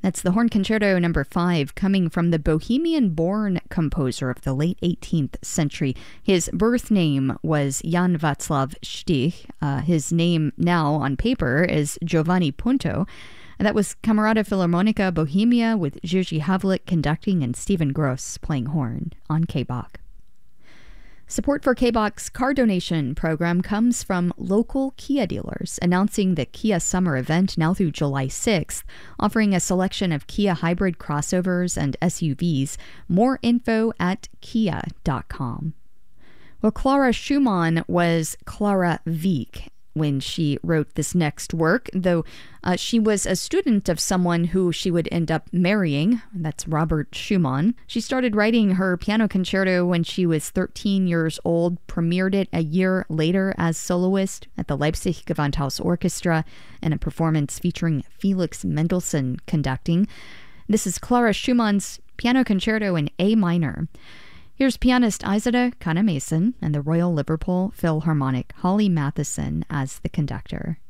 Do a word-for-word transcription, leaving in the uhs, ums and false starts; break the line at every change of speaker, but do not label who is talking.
That's the Horn Concerto number five, coming from the Bohemian-born composer of the late eighteenth century. His birth name was Jan Václav Stich. Uh, his name now on paper is Giovanni Punto. And that was Camerata Philharmonica Bohemia with Jiří Havlík conducting and Stephen Gross playing horn on K B O C. Support for K B O C's car donation program comes from local Kia dealers, announcing the Kia Summer event now through July sixth, offering a selection of Kia hybrid crossovers and S U Vs. More info at kia dot com. Well, Clara Schumann was Clara Wieck when she wrote this next work, though uh, she was a student of someone who she would end up marrying. That's Robert Schumann. She started writing her piano concerto when she was thirteen years old, premiered it a year later as soloist at the Leipzig Gewandhaus Orchestra in a performance featuring Felix Mendelssohn conducting. This is Clara Schumann's piano concerto in A minor. Here's pianist Isadora Kahn-Mason and the Royal Liverpool Philharmonic Holly Matheson as the conductor.